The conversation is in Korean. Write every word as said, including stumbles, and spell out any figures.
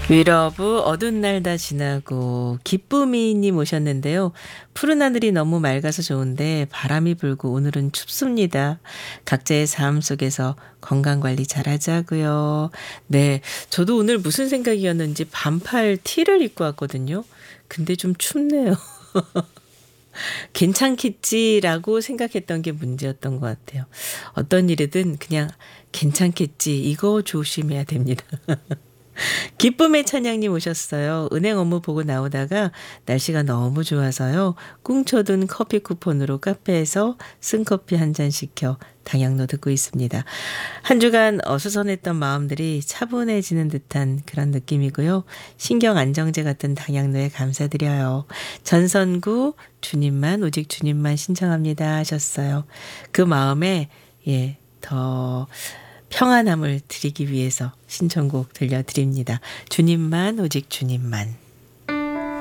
위러브 어두운 날 다 지나고 기쁨이님 오셨는데요. 푸른 하늘이 너무 맑아서 좋은데 바람이 불고 오늘은 춥습니다. 각자의 삶 속에서 건강관리 잘하자고요. 네, 저도 오늘 무슨 생각이었는지 반팔 티를 입고 왔거든요. 근데 좀 춥네요. 괜찮겠지라고 생각했던 게 문제였던 것 같아요. 어떤 일이든 그냥 괜찮겠지 이거 조심해야 됩니다. 기쁨의 찬양님 오셨어요. 은행 업무 보고 나오다가 날씨가 너무 좋아서요. 꿍쳐둔 커피 쿠폰으로 카페에서 쓴커피 한 잔 시켜 당양로 듣고 있습니다. 한 주간 어수선했던 마음들이 차분해지는 듯한 그런 느낌이고요. 신경 안정제 같은 당양로에 감사드려요. 전선구 주님만 오직 주님만 신청합니다 하셨어요. 그 마음에 예, 더 평안함을 드리기 위해서 신청곡 들려드립니다. 주님만 오직 주님만.